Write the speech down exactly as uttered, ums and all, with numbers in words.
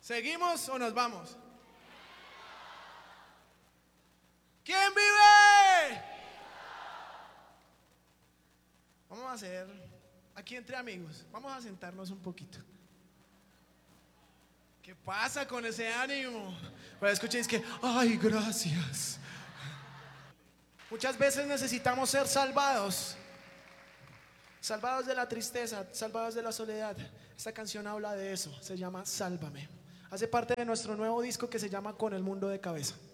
¿Seguimos o nos vamos? ¿Quién vive? Vamos a hacer aquí entre amigos. Vamos a sentarnos un poquito. ¿Qué pasa con ese ánimo? Pero escuchéis que, ay, gracias. Muchas veces necesitamos ser salvados. Salvados de la tristeza, salvados de la soledad. Esta canción habla de eso, se llama Sálvame. Hace parte de nuestro nuevo disco que se llama Con el mundo de cabeza.